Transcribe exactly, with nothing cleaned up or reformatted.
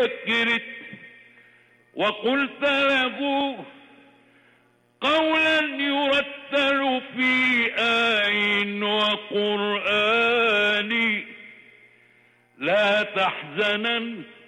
ذكرت وقلت له قولا يرتل في آي وقرآن لا تحزنن